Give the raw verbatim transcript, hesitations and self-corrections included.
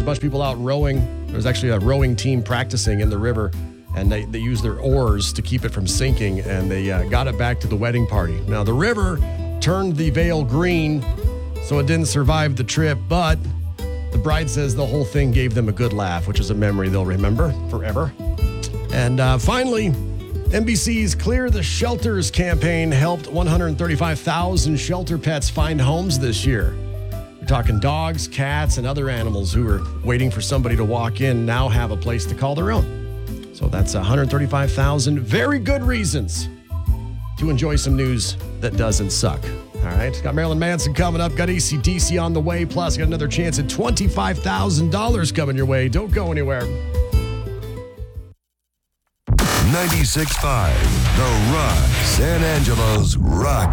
was a bunch of people out rowing. There was actually a rowing team practicing in the river, and they, they used their oars to keep it from sinking, and they uh, got it back to the wedding party. Now, the river turned the veil green, so it didn't survive the trip, but the bride says the whole thing gave them a good laugh, which is a memory they'll remember forever. And uh, finally, N B C's Clear the Shelters campaign helped one hundred thirty-five thousand shelter pets find homes this year. We're talking dogs, cats, and other animals who are waiting for somebody to walk in now have a place to call their own. So that's one hundred thirty-five thousand very good reasons to enjoy some news that doesn't suck. All right, got Marilyn Manson coming up, got A C D C on the way, plus got another chance at twenty-five thousand dollars coming your way. Don't go anywhere. ninety-six point five The Rock, San Angelo's Rock